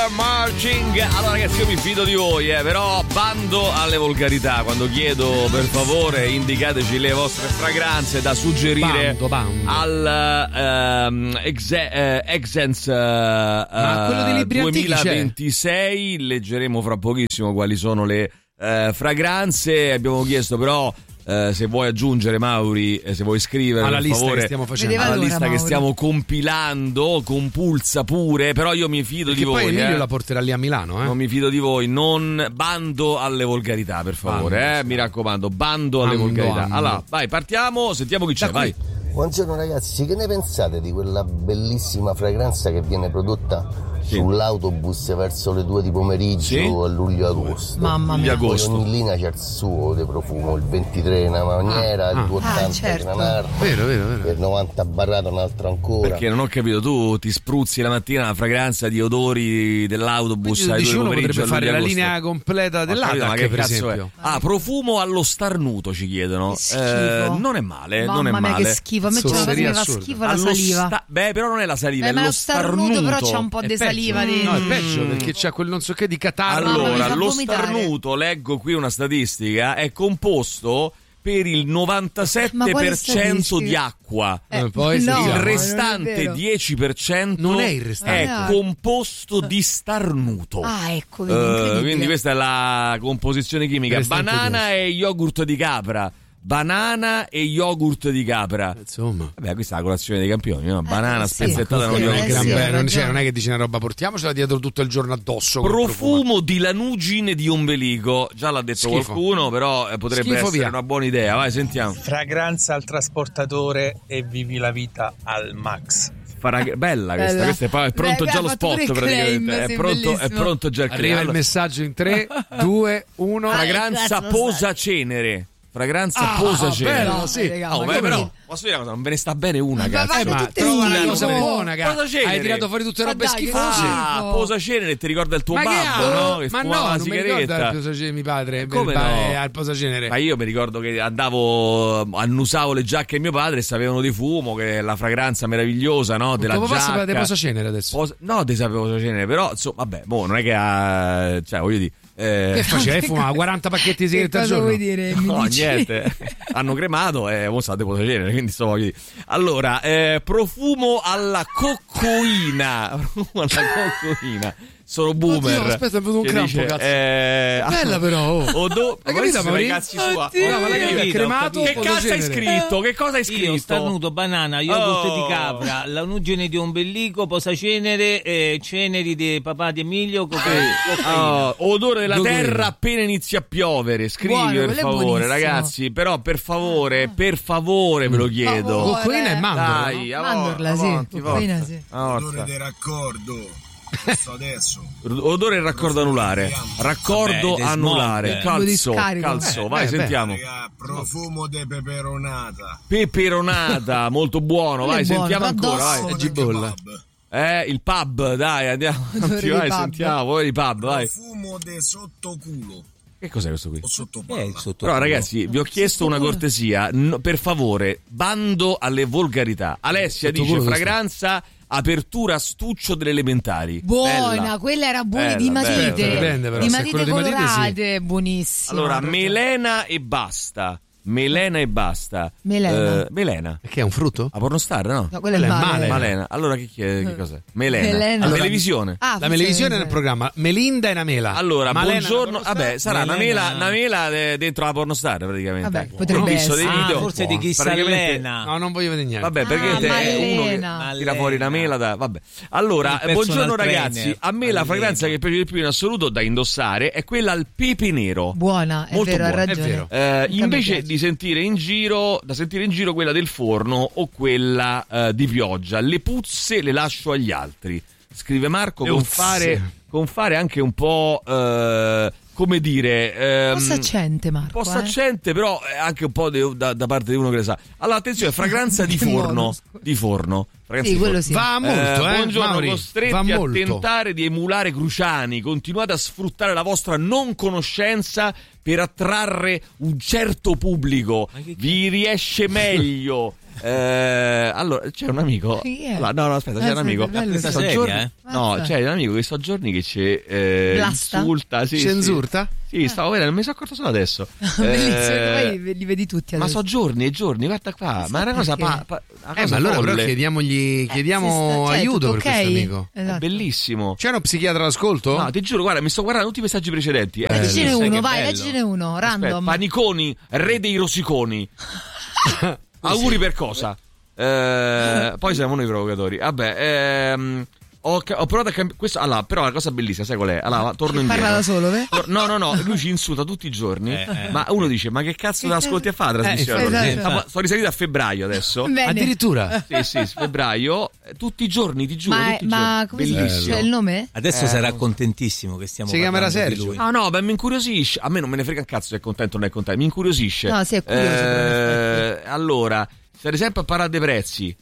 Marching. Allora ragazzi, io mi fido di voi, però bando alle volgarità quando chiedo per favore indicateci le vostre fragranze da suggerire bando. al Exens quello dei libri 2026. Leggeremo fra pochissimo quali sono le fragranze. Abbiamo chiesto però se vuoi aggiungere, Mauri, se vuoi scrivere alla per lista favore, che stiamo facendo, alla allora, lista Mauri, che stiamo compilando, compulsa pure, però io mi fido perché di voi. Poi Emilio la porterà lì a Milano, Non mi fido di voi, non bando alle volgarità, per favore, mi raccomando, bando alle volgarità. Allora, vai, partiamo, sentiamo chi c'è, vai. Buongiorno ragazzi, che ne pensate di quella bellissima fragranza che viene prodotta sull'autobus verso le 2 di pomeriggio a luglio-agosto? Mamma mia. Poi ogni linea c'è il suo di profumo, il 23 una maniera, il 280 certo. Granard, vero. il 90 barrato un altro ancora. Perché non ho capito, tu ti spruzzi la mattina la fragranza di odori dell'autobus alle 2 di uno pomeriggio potrebbe a fare la luglio-agosto. linea completa dell'Atac, ma che per cazzo esempio. è? Profumo allo starnuto ci chiedono. Che schifo. Non è male, Mamma non è mia, male. che schifo. A me Sono c'è una cosa che mi fa assurdo. schifo la Allo saliva. beh, però non è la saliva, è ma lo lo starnuto però c'ha un po' È di peggio. saliva dentro. No, è peggio perché c'ha quel non so che di catarro. Mamma, mi Allora, fa lo vomitare. starnuto, leggo qui una statistica, è composto per il 97% di acqua. Poi no, Il non è restante vero. 10% Non è il restante. è composto di starnuto. Ecco, incredibile. Quindi questa è la composizione chimica. Il restante Banana e yogurt di capra. Banana e yogurt di capra. Insomma, Vabbè, questa è la colazione dei campioni, no? Banana sì. spezzettata Sì, nello yogurt. sì, di hai capra. non è che dice una roba, portiamocela dietro tutto il giorno addosso. Profumo di lanugine di ombelico. Già l'ha detto Schifo. qualcuno, però potrebbe Schifo, essere via. una buona idea. Vai, sentiamo. Fragranza al trasportatore e vivi la vita al max. Bella questa, questa è pronto Beh, già lo ha fatto pure spot il praticamente. claim, È sì, pronto bellissimo. già il claim. Arriva il Allora, messaggio in 3, 2, 1. fragranza cazzo lo posacenere. Fragranza posacenere. bello, sì. raga, Oh, ma beh, come- però posso dire una cosa, non ve ne sta bene una, Ma cazzo. vai, Ma tutte trova una schifo. cosa buona, Cosa cazzo. cenere? Hai tirato fuori tutte Ma robe dai, che schifose. schifo. Posacenere ti ricorda il tuo Ma che babbo, ha? no? Che Ma fumava no, la non mi ricorda sigaretta. il posacenere, mio padre. Come no? Al posacenere. Ma io mi ricordo che annusavo le giacche di mio padre e sapevano di fumo, che la fragranza meravigliosa, no? Della Come giacca. sapeva di posacenere adesso? No, ti sapevo posacenere, però insomma, vabbè, non è che ha, cioè, voglio dire, Che faceva? Fumava 40 pacchetti di Che sigarette al cosa giorno? vuoi dire? Mi no, dici? niente. Hanno cremato e mo state posacenere, quindi sto voglio dire. Allora, profumo alla coccoina. Profumo alla coccoina. Sono boomer. Oddio, aspetta, è venuto un Che crampo, dice, cazzo. Bella però, oh. Hai capito, Mauri? cazzi sua? Oddio. Ma lei è cremato Che cazzo hai posacenere? scritto? Che cosa hai scritto? Io starnuto, banana, yogurt Oh. di capra, lanugine di ombelico, posacenere, ceneri di papà di Emilio, cocaina. Odore della Dove? terra appena inizia a piovere. Scrivi Buono, per quello è favore, buonissimo. ragazzi. Però per favore ve lo chiedo. Coccoina e mandorla. Dai, Mandorla, sì. avanti, Coccoina, forza. sì. Forza. di raccordo. Adesso. Odore e raccordo anulare. Raccordo Vabbè, anulare. desmonte. Lo Calzo. discarico. Calzo. Vai, beh. sentiamo. Profumo di peperonata. Peperonata, molto buono. Quello Vai, è buono, sentiamo va ancora. addosso. Vai. Gibolla. Il pub, dai, andiamo. Odore di Vai, pub. sentiamo. Voi di pub, vai. Profumo di sottoculo. Che cos'è questo qui? O Che è il sottopalla. sotto? Però ragazzi, vi ho chiesto una cortesia, per favore, bando alle volgarità. Alessia dice Sottoculo fragranza apertura astuccio delle elementari. Buona, Bella. quella era buona, di Bella, matite. bella. Dipende, però, Di se è matite quello di matite, colorate, buonissima. Allora, proprio. melena e basta. Melena e basta. Melena. Melena. Che è un frutto? A pornostar, no? No, quella è male. Malena. Allora che cos'è? Melena. Melena. La Allora- televisione. Ah, La televisione nel forse- programma Melinda e una mela. Allora, Malena buongiorno. la pornostar? Vabbè, sarà una mela dentro la pornostar praticamente. Vabbè, potrebbe Ho visto essere. dei video. forse di chi praticamente- s'allena. No, non voglio vedere niente. Vabbè, perché è uno che Malena. tira fuori una mela da... Vabbè. Allora, Il personal buongiorno trainer. ragazzi. A me la fragranza che piace di più in assoluto da indossare è quella al pepe nero. Buona, è Molto vero, ha buona. ragione. È vero. Anche a me Invece piace. di sentire in giro quella del forno o quella di pioggia, le puzze le lascio agli altri. Scrive Marco Le con puzze. fare anche un po' come dire Un po' saccente, Marco. un po' saccente, però anche un po' da parte di uno che le sa. Allora, attenzione, fragranza di Che forno. modo, Di forno. Fragranza Sì, di quello forno. sì. Va molto, Buongiorno, Mauri. costretti Va a molto. tentare di emulare Cruciani. Continuate a sfruttare la vostra non conoscenza per attrarre un certo pubblico. Vi riesce meglio. Allora, c'è un amico. Chi è? No, aspetta, c'è un amico. Questa So seria, giorni- No, c'è un amico che so giorni che ci Blasta? insulta. Sì, Cenzurta? Sì, stavo vedendo, non mi sono accorto solo adesso. Bellissimo, poi li vedi tutti Ma adesso. so giorni e giorni, guarda qua. Ma è una cosa, perché? una cosa Ma allora però folle. chiediamo Cioè, aiuto tutto per questo ok? amico. È Esatto. bellissimo. C'è uno psichiatra all'ascolto? No, ti giuro, guarda, mi sto guardando tutti i messaggi precedenti. Leggine sai uno, che vai, bello. leggine uno, Aspetta, random. Paniconi, re dei rosiconi. Auguri per cosa? Poi siamo noi provocatori. Vabbè, ho provato a cambiare questo. Allora, però la cosa bellissima, sai qual è? Allora, torno indietro. Parla da solo, eh? No, lui ci insulta tutti i giorni. Ma uno dice: ma che cazzo te ascolti a fare la trasmissione? esatto. Sono risalito a febbraio adesso. Bene. Addirittura? Sì, febbraio, tutti i giorni, ti giuro. Ma, tutti i ma giorni. come si dice? Bellissimo. C'è il nome? Adesso sarà contentissimo che stiamo Si parlando chiamerà di Sergio. lui. No, beh, mi incuriosisce. A me non me ne frega un cazzo se è contento o non è contento. Mi incuriosisce. No, sì, è curioso, Allora, stare sempre a parlare dei prezzi.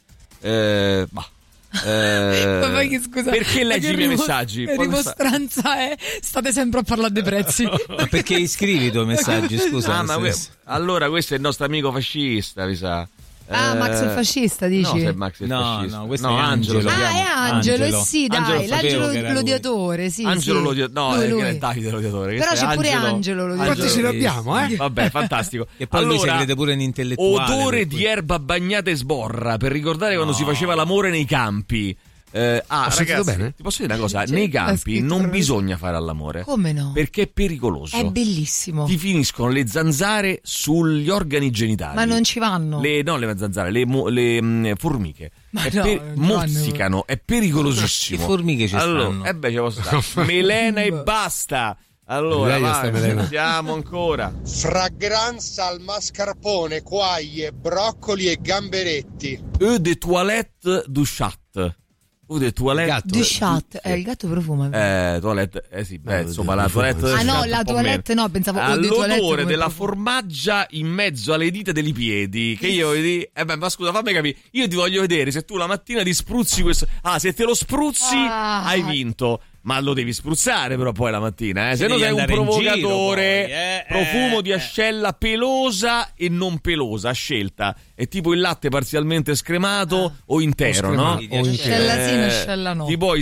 Ma poi che scusa, perché leggi i miei messaggi? La Poi rimostranza è state sempre a parlare dei prezzi. Ma perché scrivi i tuoi messaggi? Scusa. Ah, ma allora questo è il nostro amico fascista, mi sa. Max il fascista, dici? No, se è Max il No, fascista. no, questo è Angelo. Angelo. si chiama. È Angelo, Angelo. sì, dai, Angelo l'Angelo sapevo che era lui. l'odiatore, sì. Angelo sì. l'odiatore. No, Lui. che è Davide l'odiatore. Però Questo c'è è pure Angelo l'odiatore. Quanti ce ne abbiamo, eh? Vabbè, fantastico. E poi lui si Allora, crede pure un intellettuale. odore per di cui- erba bagnata e sborra per ricordare quando si faceva l'amore nei campi. sentito Ragazzi, bene? ti posso dire una cosa? Cioè, Nei l'ha campi scritto non proprio. bisogna fare all'amore. Come no? Perché è pericoloso. È bellissimo. Ti finiscono le zanzare sugli organi genitali. Ma non ci vanno. Non le zanzare, le formiche. Ma no, non mozzicano, è pericolosissimo. Che formiche ci allora, stanno? beh, ci posso stare. Melena e basta. Allora, Lei sta melena. sentiamo ancora. Fragranza al mascarpone, quaglie, broccoli e gamberetti. Eau de toilette du chat. Eau de toilette Gatto. Du chat, il gatto profuma. toilette, sì, insomma, la toilette. Ah no, un la po' toilette meno. no, pensavo eau de toilette All'odore come della profuma. formaggia in mezzo alle dita dei piedi. Che io ma scusa, fammi capire. Io ti voglio vedere se tu la mattina ti spruzzi questo. Se te lo spruzzi, hai vinto. Ma lo devi spruzzare però poi la mattina, se no devi sei un andare in giro provocatore. poi, Profumo di ascella pelosa e non pelosa a scelta. È tipo il latte parzialmente scremato o intero, no? Ascella sì, ascella no. Ti puoi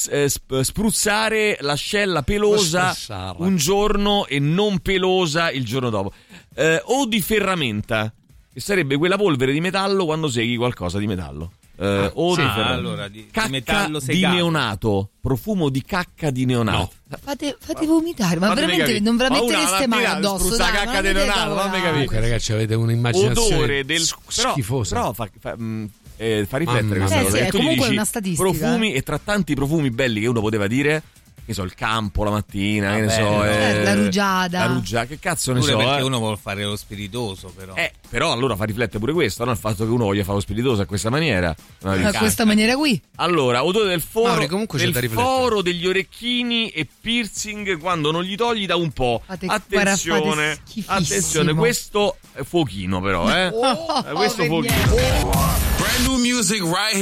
spruzzare l'ascella pelosa Spezzarla. un giorno e non pelosa il giorno dopo. O di ferramenta, che sarebbe quella polvere di metallo quando seghi qualcosa di metallo. O di ferramenta. allora, di Cacca metallo di segato. neonato, profumo di cacca di neonato. Fate vomitare, ma Fatemi veramente capire. non ve la Ma una mettereste mai mattina addosso? spruzza dai, cacca ma di non neonato, dite fammi cavolate. capire. Comunque, ragazzi, avete un'immaginazione Odore del schifosa. Però fa riflettere Mamma questa mia. cosa. Sì, che è tu gli comunque dici una statistica. profumi, e tra tanti profumi belli che uno poteva dire, che so, il campo la mattina, che ne so, la rugiada. la rugiada, che cazzo ne Pure so, perché uno vuole fare lo spiritoso, però. però allora fa riflettere pure questo, no? Il fatto che uno voglia fare lo spiritoso a questa maniera. A questa maniera qui. Allora, odore del foro, Mauri, comunque c'è da del riflettere. foro, degli orecchini e piercing quando non li togli da un po'. Fate Attenzione, schifissimo. attenzione, questo è fuochino però, questo per fuochino. niente. Brand new music right here.